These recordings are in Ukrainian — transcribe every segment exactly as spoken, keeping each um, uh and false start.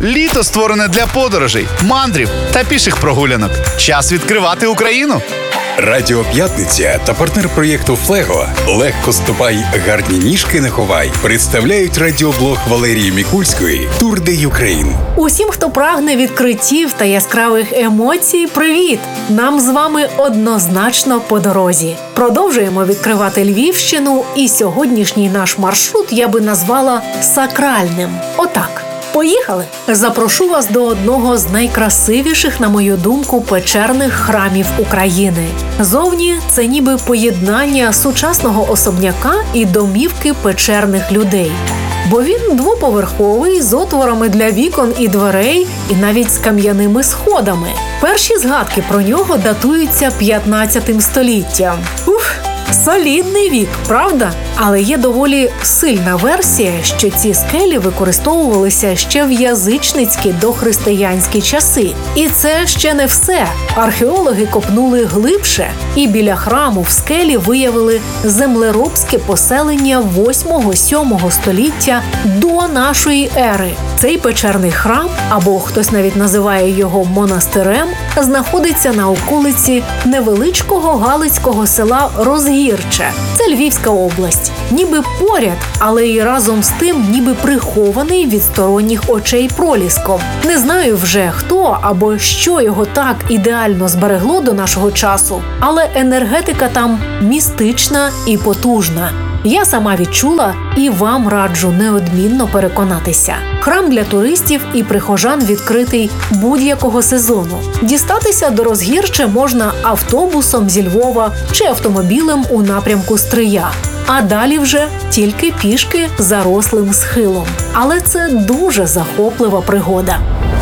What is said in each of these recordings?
Літо створене для подорожей, мандрів та піших прогулянок. Час відкривати Україну. Радіо П'ятниця та партнер проєкту «Флего» «Легко ступай, гарні ніжки не ховай» представляють радіоблог Валерії Мікульської «Тур де Юкрейн». Усім, хто прагне відкриттів та яскравих емоцій, привіт! Нам з вами однозначно по дорозі. Продовжуємо відкривати Львівщину, і сьогоднішній наш маршрут я би назвала сакральним. Отак. Поїхали! Запрошу вас до одного з найкрасивіших, на мою думку, печерних храмів України. Зовні це ніби поєднання сучасного особняка і домівки печерних людей. Бо він двоповерховий, з отворами для вікон і дверей, і навіть з кам'яними сходами. Перші згадки про нього датуються п'ятнадцятим століттям. Уф! Солідний вік, правда? Але є доволі сильна версія, що ці скелі використовувалися ще в язичницькі дохристиянські часи. І це ще не все. Археологи копнули глибше, і біля храму в скелі виявили землеробське поселення восьмого-сьомого століття до нашої ери. Цей печерний храм, або хтось навіть називає його монастирем, знаходиться на околиці невеличкого галицького села Розгірче. Це Львівська область. Ніби поряд, але і разом з тим ніби прихований від сторонніх очей проліском. Не знаю вже хто або що його так ідеально зберегло до нашого часу, але енергетика там містична і потужна. Я сама відчула і вам раджу неодмінно переконатися. Храм для туристів і прихожан відкритий будь-якого сезону. Дістатися до Розгірче можна автобусом зі Львова чи автомобілем у напрямку Стрия. А далі вже тільки пішки зарослим схилом. Але це дуже захоплива пригода.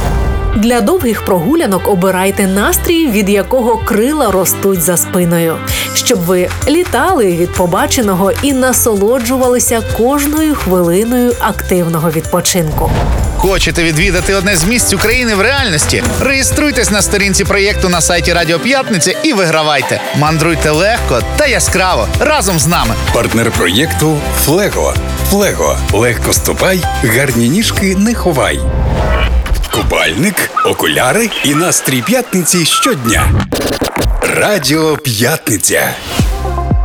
Для довгих прогулянок обирайте настрій, від якого крила ростуть за спиною. Щоб ви літали від побаченого і насолоджувалися кожною хвилиною активного відпочинку. Хочете відвідати одне з місць України в реальності? Реєструйтесь на сторінці проєкту на сайті Радіо П'ятниця і вигравайте. Мандруйте легко та яскраво разом з нами. Партнер проєкту «Флего». «Флего» – легко ступай, гарні ніжки не ховай. Купальник, окуляри і настрій п'ятниці щодня. Радіо П'ятниця.